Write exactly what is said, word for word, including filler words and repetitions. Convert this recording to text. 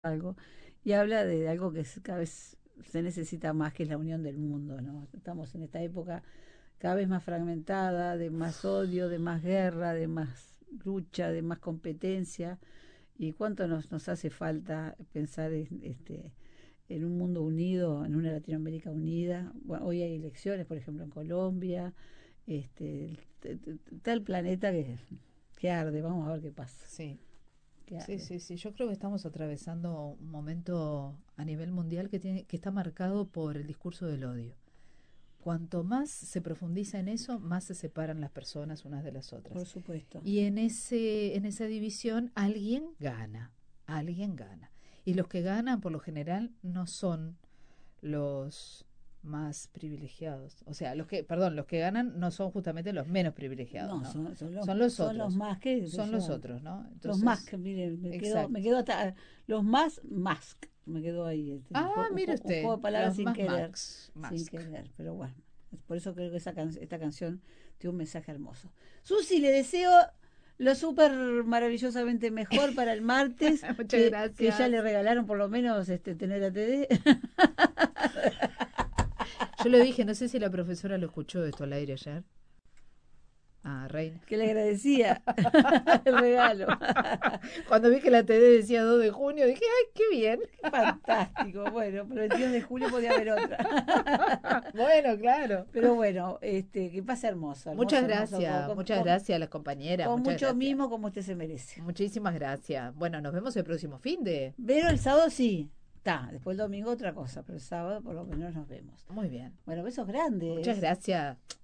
algo, y habla de algo que es- cada vez se necesita más, que es la unión del mundo, ¿no? Estamos en esta época cada vez más fragmentada, de más odio, de más guerra, de más lucha, de más competencia, y cuánto nos, nos hace falta pensar en, este, en un mundo unido, en una Latinoamérica unida. Bueno, hoy hay elecciones, por ejemplo, en Colombia, este, t- t- está el planeta que, que arde, vamos a ver qué pasa, Sí, que sí, arde. sí, sí. Yo creo que estamos atravesando un momento a nivel mundial que tiene, que está marcado por el discurso del odio. Cuanto más se profundiza en eso, más se separan las personas unas de las Por otras. supuesto. Y en ese, en esa división alguien gana, alguien gana. Y los que ganan por lo general no son los más privilegiados. O sea, los que, perdón, los que ganan no son justamente los menos privilegiados, No, ¿no? son, son los Son los son los otros. más que sé Son los yo, otros, ¿no? los más Entonces, que miren, me quedo, me exacto. quedo hasta los más mask, me quedó ahí, este, un, Ah, juego, un, mire juego, un juego usted, de palabras los sin más querer, Max, sin Mask. querer, pero bueno, por eso creo que esa can esta canción tiene un mensaje hermoso. Susi, le deseo lo súper maravillosamente mejor para el martes, Muchas que, que ya gracias. le regalaron por lo menos este tener a T D. Yo le dije, no sé si la profesora lo escuchó esto al aire ayer. Ah, Reina. Que le agradecía el regalo. Cuando vi que la T D decía dos de junio, dije, ay, qué bien. Fantástico, bueno, pero el veintidós de julio podía haber otra. Bueno, claro. Pero bueno, este, que pase hermoso, Muchas hermoso, hermoso, con, gracias, con, muchas con, gracias a las compañeras, con muchas mucho gracias. mimo como usted se merece. Muchísimas gracias. Bueno, nos vemos el próximo fin de. Pero el sábado sí, está, después el domingo otra cosa, pero el sábado por lo menos nos vemos. Muy bien. Bueno, besos Muchas grandes. gracias.